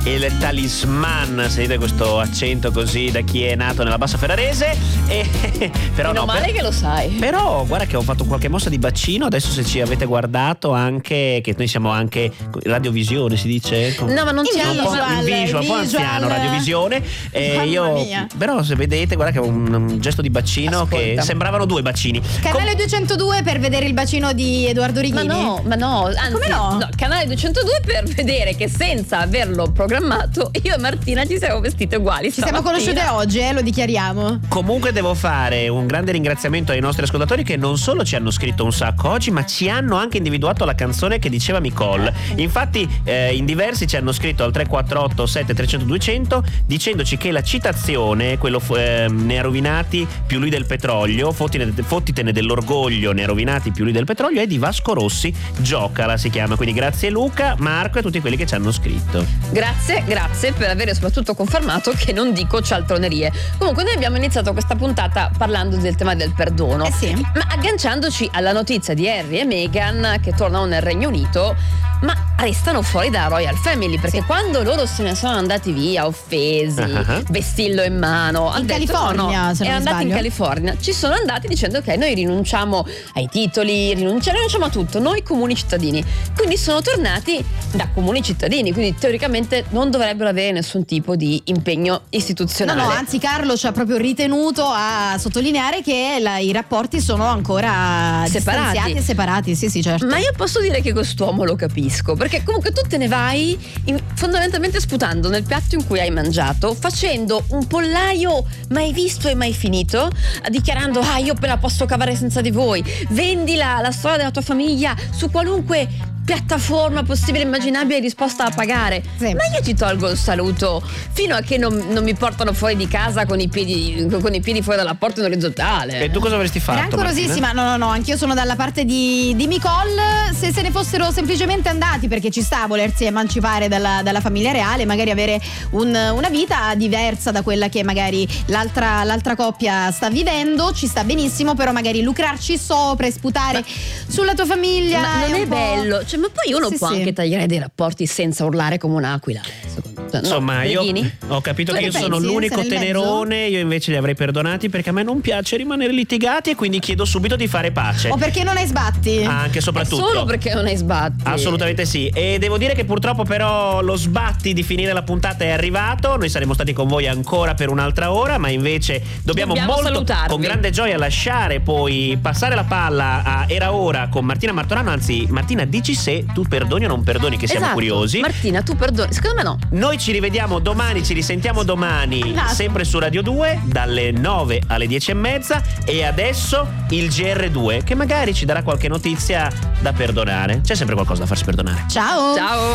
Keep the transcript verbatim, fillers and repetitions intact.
il talisman, sentite questo accento così da chi è nato nella bassa ferrarese. E, però Meno no, male per, che lo sai. Però guarda che ho fatto qualche mossa di bacino. Adesso se ci avete guardato anche, che noi siamo anche radiovisione, si dice? No, ma non c'è un po' in visual, un po' anziano, radiovisione. Eh, io, mia. però se vedete, guarda che è un, un gesto di bacino. Ascolta. Che sembravano due bacini. Canale duecentodue per vedere il bacino di Edoardo Righini. Ma no, ma no, anzi, Come no? Canale duecentodue per vedere che senza averlo programmato io e Martina ci siamo vestite uguali. Ci siamo conosciute oggi, eh, lo dichiariamo. Comunque devo fare un grande ringraziamento ai nostri ascoltatori che non solo ci hanno scritto un sacco oggi, ma ci hanno anche individuato la canzone che diceva Nicole. Infatti eh, in diversi ci hanno scritto al tre quattro otto sette tre zero zero due zero zero dicendoci che la citazione, quello eh, ne ha rovinati più lui del petrolio, fottine, fottitene dell'orgoglio, ne ha rovinati più lui del petrolio, è di Vasco Rossi, Giocala si chiama. Quindi grazie Luca, Marco e tutti quelli che ci hanno scritto. Grazie, grazie per aver soprattutto confermato che non dico cialtronerie. Comunque noi abbiamo iniziato questa puntata parlando del tema del perdono, Eh sì. ma agganciandoci alla notizia di Harry e Meghan che tornano nel Regno Unito, ma restano fuori da Royal Family, perché Sì. quando loro se ne sono andati via offesi, Uh-huh. vessillo in mano, In hanno detto, California, no, no, se non è mi andati in sbaglio. California, ci sono andati dicendo ok, noi rinunciamo ai titoli, rinunciamo, rinunciamo a tutto, noi comuni cittadini. Quindi sono tornati da comuni cittadini, quindi teoricamente non dovrebbero avere nessun tipo di impegno No, istituzionale. no, anzi Carlo ci ha proprio ritenuto a sottolineare che la- i rapporti sono ancora Separati. distanziati e separati. Sì, sì, certo. Ma io posso dire che quest'uomo lo capisco, perché comunque tu te ne vai in- fondamentalmente sputando nel piatto in cui hai mangiato, facendo un pollaio mai visto e mai finito, dichiarando ah io me la posso cavare senza di voi, vendi la, la storia della tua famiglia su qualunque piattaforma possibile e immaginabile disposta a pagare. Sì. Ma io ti tolgo il saluto fino a che non, non mi portano fuori di casa con i piedi con i piedi fuori dalla porta in orizzontale. E tu cosa avresti fatto? Era ancorosissima, no no no, anch'io sono dalla parte di, di Nicole. Se se ne fossero semplicemente andati, perché ci sta a volersi emancipare dalla, dalla famiglia reale, magari avere un- una vita diversa da quella che magari l'altra, l'altra coppia sta vivendo, ci sta benissimo, però magari lucrarci sopra e sputare sulla tua famiglia Ma non è un po'- bello, cioè, ma poi uno Sì, può sì. anche tagliare dei rapporti senza urlare come un'aquila. secondo- cioè, no, Insomma, io Reghini? ho capito Tu che che io sono pensi? l'unico Sei nel mezzo? tenerone, io invece li avrei perdonati perché a me non piace rimanere litigati e quindi chiedo subito di fare pace. O perché non hai sbatti? Anche e soprattutto. Solo perché non hai sbatti. Assolutamente sì. E devo dire che purtroppo però lo sbatti di finire la puntata è arrivato. Noi saremmo stati con voi ancora per un'altra ora, ma invece dobbiamo, Dobbiamo molto salutarvi. con grande gioia lasciare, poi passare la palla a Era Ora con Martina Martorano. Anzi, Martina, dici se tu perdoni o non perdoni, che siamo Esatto. curiosi. Martina, tu perdoni? Secondo me no. Noi ci rivediamo domani, ci risentiamo domani, Esatto. sempre su Radio due, dalle nove alle dieci e mezza. E adesso il G R due, che magari ci darà qualche notizia da perdonare. C'è sempre qualcosa da farsi perdonare. Ciao. Ciao.